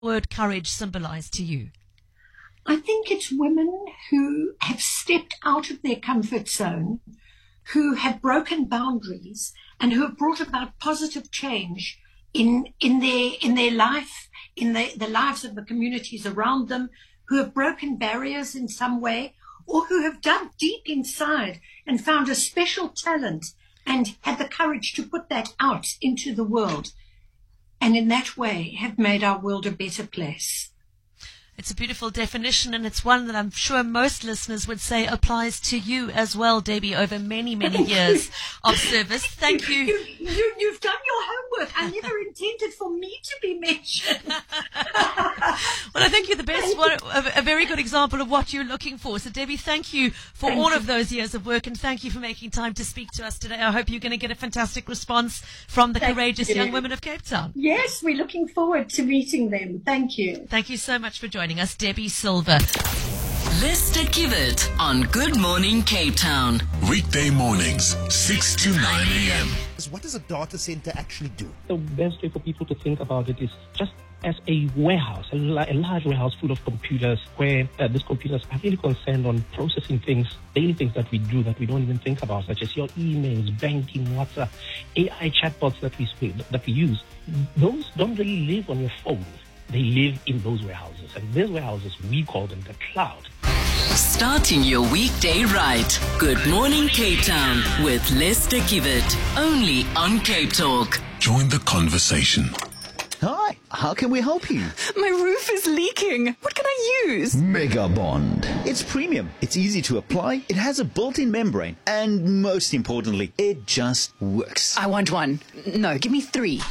word courage symbolize to you? I think it's women who have stepped out of their comfort zone, who have broken boundaries, and who have brought about positive change in their life, in the lives of the communities around them, who have broken barriers in some way, or who have dug deep inside and found a special talent and had the courage to put that out into the world, and in that way have made our world a better place. It's a beautiful definition, and it's one that I'm sure most listeners would say applies to you as well, Debbie, over many, many years of service. Thank you. You've done your homework. I never intended for me to be mentioned. Well, I think you're the best one, a very good example of what you're looking for. So, Debbie, thank you for all of those years of work, and thank you for making time to speak to us today. I hope you're going to get a fantastic response from the courageous young women of Cape Town. Yes, we're looking forward to meeting them. Thank you. Thank you so much for joining us, Debbie Silver. Lester Kivet on Good Morning Cape Town. Weekday mornings, 6 to 9 a.m. What does a data center actually do? The best way for people to think about it is just as a warehouse, a large warehouse full of computers, where these computers are really concerned on processing things, daily things that we do that we don't even think about, such as your emails, banking, WhatsApp, AI chatbots that we use. Those don't really live on your phone. They live in those warehouses. And these warehouses, we call them the cloud. Starting your weekday right. Good Morning Cape Town with Lester Kivet. Only on Cape Talk. Join the conversation. Hi, how can we help you? My roof is leaking. What can I use? Mega Bond. It's premium. It's easy to apply. It has a built-in membrane. And most importantly, it just works. I want one. No, give me 3.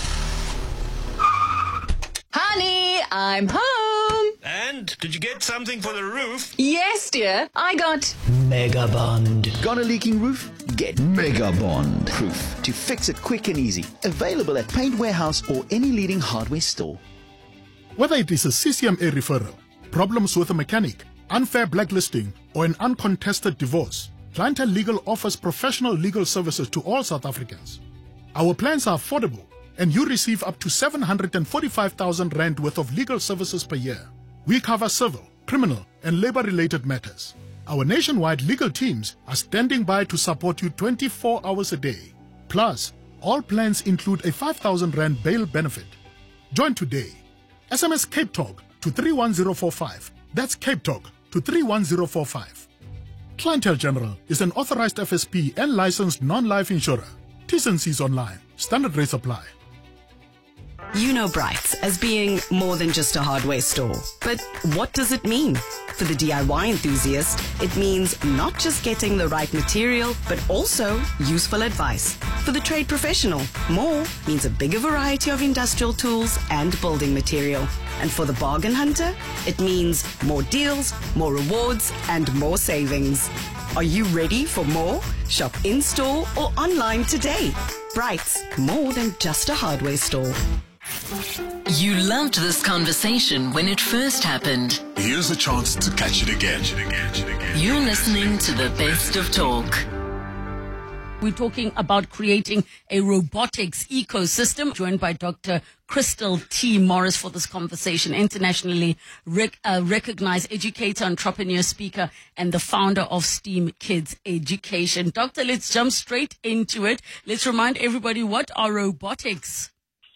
Honey, I'm home. And did you get something for the roof? Yes, dear. I got Mega Bond. Got a leaking roof? Get Mega Bond proof to fix it quick and easy. Available at Paint Warehouse or any leading hardware store. Whether it is a CCMA referral, problems with a mechanic, unfair blacklisting, or an uncontested divorce, Clientele Legal offers professional legal services to all South Africans. Our plans are affordable, and you receive up to 745,000 rand worth of legal services per year. We cover civil, criminal, and labor-related matters. Our nationwide legal teams are standing by to support you 24 hours a day. Plus, all plans include a 5,000 rand bail benefit. Join today. SMS Cape Talk to 31045. That's Cape Talk to 31045. Clientele General is an authorized FSP and licensed non-life insurer. T's and C's online. Standard rates apply. You know Brights as being more than just a hardware store. But what does it mean? For the DIY enthusiast, it means not just getting the right material, but also useful advice. For the trade professional, more means a bigger variety of industrial tools and building material. And for the bargain hunter, it means more deals, more rewards, and more savings. Are you ready for more? Shop in-store or online today. Brights, more than just a hardware store. You loved this conversation when it first happened. Here's a chance to catch it again. You're listening to the best of talk. We're talking about creating a robotics ecosystem, joined by Dr. Crystal T. Morris for this conversation, internationally recognized educator, entrepreneur, speaker, and the founder of STEAM Kids Education. Doctor, let's jump straight into it. Let's remind everybody, what are robotics?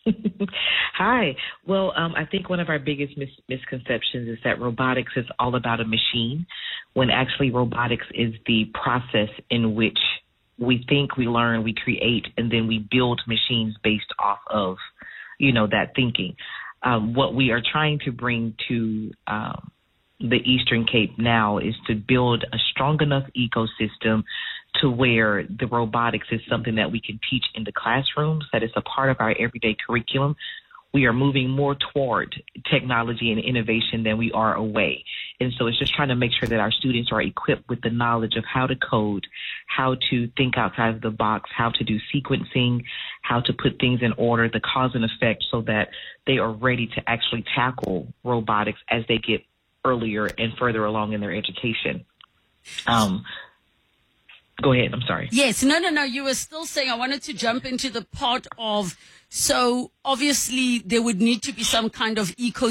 Hi. Well, I think one of our biggest misconceptions is that robotics is all about a machine, when actually robotics is the process in which we think, we learn, we create, and then we build machines based off of, that thinking. What we are trying to bring to the Eastern Cape now is to build a strong enough ecosystem to where the robotics is something that we can teach in the classrooms, that it's a part of our everyday curriculum. We are moving more toward technology and innovation than we are away. And so it's just trying to make sure that our students are equipped with the knowledge of how to code, how to think outside of the box, how to do sequencing, how to put things in order, the cause and effect, so that they are ready to actually tackle robotics as they get earlier and further along in their education. Go ahead. I'm sorry. Yes. No. You were still saying, I wanted to jump into the part of, so obviously there would need to be some kind of